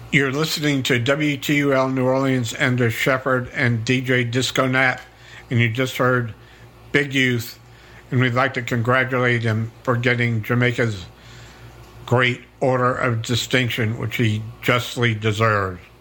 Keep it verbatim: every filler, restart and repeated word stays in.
You're listening to W T U L New Orleans, Andrew Shepard and D J Disco Nat, and you just heard Big Youth, and we'd like to congratulate him for getting Jamaica's Great Order of Distinction, which he justly deserves.